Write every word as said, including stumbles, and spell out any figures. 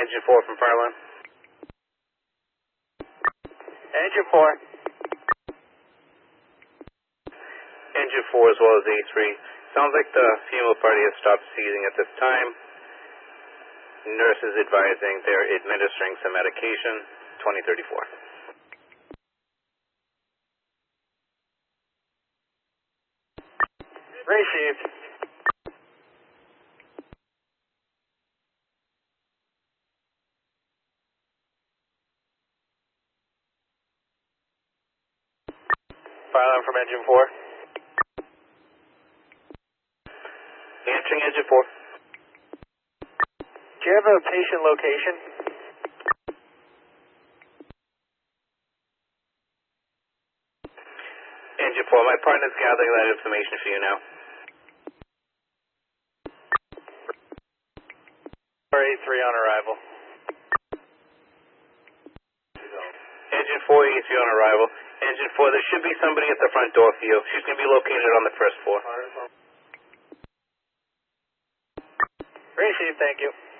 Engine four from Farland. Engine four. Engine four as well as A three. Sounds like the female party has stopped seizing at this time. Nurse is advising they're administering some medication. twenty thirty-four. Received. Farland from Engine four. Answering Engine four. Do you have a patient location? Engine four, my partner's gathering that information for you now. A three on arrival. Engine four, A three on arrival. Engine four, there should be somebody at the front door for you. She's going to be located on the first floor. Received, thank you.